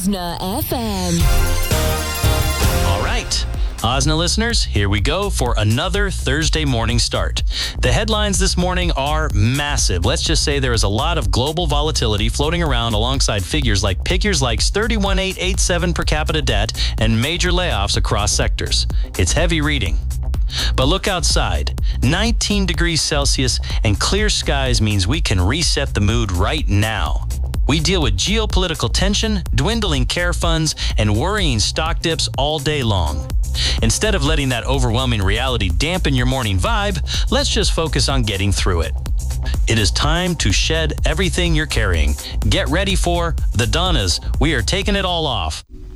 Osna FM. All right. Osna listeners, here we go for another Thursday morning start. The headlines this morning are massive. Let's just say there is a lot of global volatility floating around alongside figures like 31,887 per capita debt and major layoffs across sectors. It's heavy reading. But look outside. 19 degrees Celsius and clear skies means we can reset the mood right now. We deal with geopolitical tension, dwindling care funds, and worrying stock dips all day long. Instead of letting that overwhelming reality dampen your morning vibe, let's just focus on getting through it. It is time to shed everything you're carrying. Get ready for the Donnas. We are taking it all off.